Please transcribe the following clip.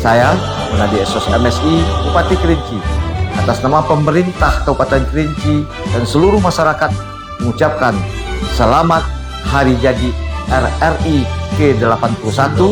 Saya, Munadi Esos MSI, Bupati Kerinci, atas nama pemerintah Kabupaten Kerinci dan seluruh masyarakat mengucapkan selamat Hari Jadi RRI ke-81